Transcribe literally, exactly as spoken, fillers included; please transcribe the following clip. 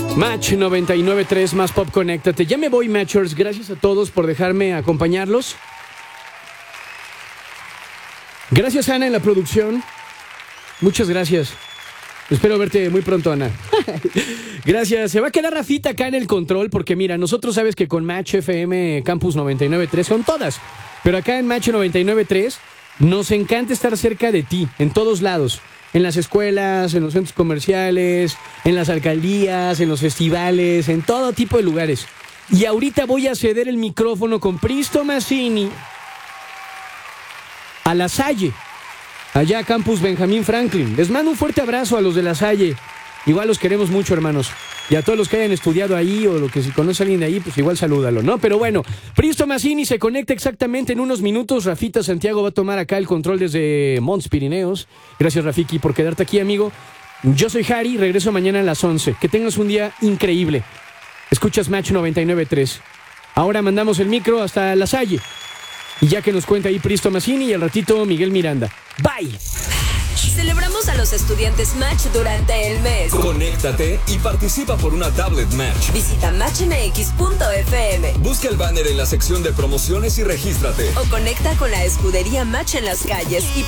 Match noventa y nueve punto tres más Pop, conéctate. Ya me voy, Matchers. Gracias a todos por dejarme acompañarlos. Gracias, Ana, en la producción. Muchas gracias. Espero verte muy pronto, Ana. Gracias. Se va a quedar Rafita acá en el control porque, mira, nosotros sabes que con Match F M Campus noventa y nueve punto tres son todas. Pero acá en Match noventa y nueve punto tres nos encanta estar cerca de ti, en todos lados. En las escuelas, en los centros comerciales, en las alcaldías, en los festivales, en todo tipo de lugares. Y ahorita voy a ceder el micrófono con Pristo Mazzini a La Salle, allá Campus Benjamín Franklin. Les mando un fuerte abrazo a los de La Salle. Igual los queremos mucho, hermanos. Y a todos los que hayan estudiado ahí o lo que si conoce a alguien de ahí, pues igual salúdalo, ¿no? Pero bueno, Pristo Mazzini se conecta exactamente en unos minutos. Rafita Santiago va a tomar acá el control desde Monts Pirineos. Gracias, Rafiki, por quedarte aquí, amigo. Yo soy Harry, regreso mañana a las once. Que tengas un día increíble. Escuchas Match noventa y nueve punto tres. Ahora mandamos el micro hasta La Salle. Y ya que nos cuenta ahí Pristo Mazzini y al ratito Miguel Miranda. Bye. Celebramos a los estudiantes Match durante el mes. Conéctate y participa por una tablet Match. Visita match m x punto f m. Busca el banner en la sección de promociones y regístrate. O conecta con la escudería Match en las calles y